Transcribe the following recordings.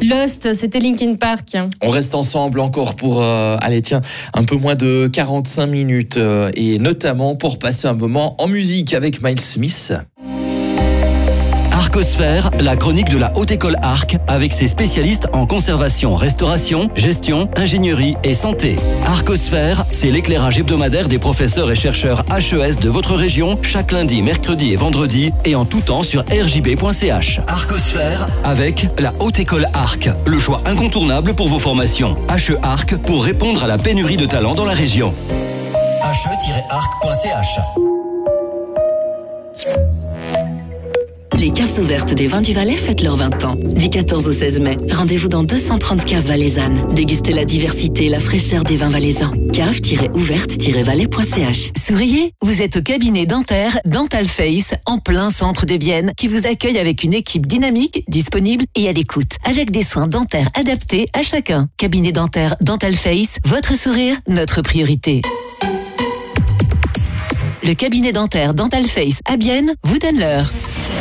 Lost, c'était Linkin Park. On reste ensemble encore pour, un peu moins de 45 minutes et notamment pour passer un moment en musique avec Miles Smith. Arcosphère, la chronique de la Haute École Arc avec ses spécialistes en conservation, restauration, gestion, ingénierie et santé. Arcosphère, c'est l'éclairage hebdomadaire des professeurs et chercheurs HES de votre région chaque lundi, mercredi et vendredi et en tout temps sur rjb.ch. Arcosphère avec la Haute École Arc, le choix incontournable pour vos formations. HE Arc pour répondre à la pénurie de talents dans la région. he-arc.ch. Les caves ouvertes des Vins du Valais fêtent leurs 20 ans. Du 14 au 16 mai, rendez-vous dans 230 caves valaisannes. Dégustez la diversité et la fraîcheur des vins valaisans. cave-ouverte-valais.ch. Souriez, vous êtes au cabinet dentaire Dental Face, en plein centre de Bienne, qui vous accueille avec une équipe dynamique, disponible et à l'écoute, avec des soins dentaires adaptés à chacun. Cabinet dentaire Dental Face, votre sourire, notre priorité. Le cabinet dentaire Dental Face à Bienne vous donne l'heure.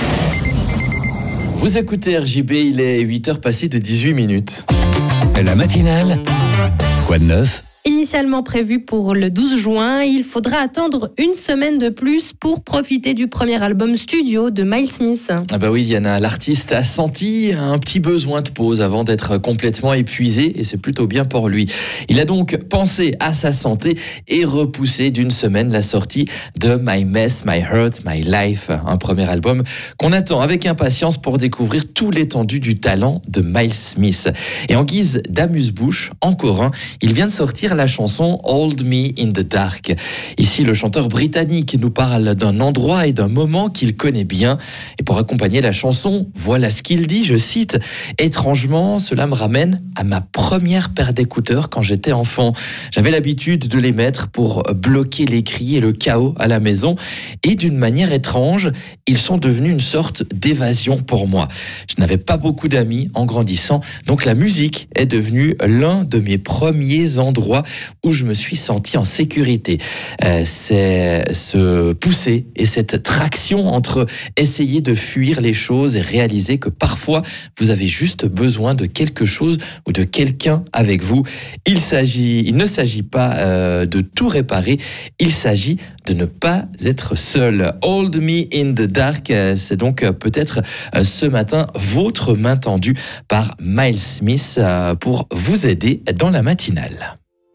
Vous écoutez RJB, il est 8h passées de 18 minutes. La matinale, quoi de neuf ? Initialement prévu pour le 12 juin, il faudra attendre une semaine de plus pour profiter du premier album studio de Miles Smith. Ah bah oui, Diana, l'artiste a senti un petit besoin de pause avant d'être complètement épuisé et c'est plutôt bien pour lui. Il a donc pensé à sa santé et repoussé d'une semaine la sortie de My Mess, My Hurt, My Life, un premier album qu'on attend avec impatience pour découvrir tout l'étendue du talent de Miles Smith. Et en guise d'amuse-bouche, encore un, il vient de sortir la chanson Hold Me in the Dark. Ici, le chanteur britannique nous parle d'un endroit et d'un moment qu'il connaît bien. Et pour accompagner la chanson, voilà ce qu'il dit, je cite: « Étrangement, cela me ramène à ma première paire d'écouteurs quand j'étais enfant. J'avais l'habitude de les mettre pour bloquer les cris et le chaos à la maison. Et d'une manière étrange, ils sont devenus une sorte d'évasion pour moi. Je n'avais pas beaucoup d'amis en grandissant, donc la musique est devenue l'un de mes premiers endroits où je me suis senti en sécurité. » C'est ce pousser et cette traction entre essayer de fuir les choses et réaliser que parfois vous avez juste besoin de quelque chose ou de quelqu'un avec vous. Il ne s'agit pas de tout réparer, il s'agit de ne pas être seul. Hold Me in the Dark, c'est donc peut-être ce matin votre main tendue par Miles Smith pour vous aider dans la matinale.